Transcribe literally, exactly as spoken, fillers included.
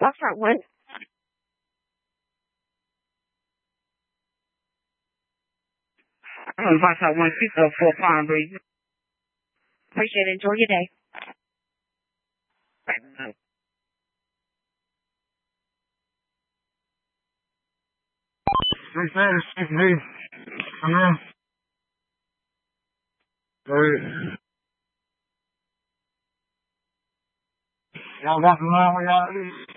Watch that one. I'm gonna watch that one pizza for a farm reason. Appreciate it. Enjoy your day. Excuse me. Hello. Sorry. Y'all got some more? Y'all.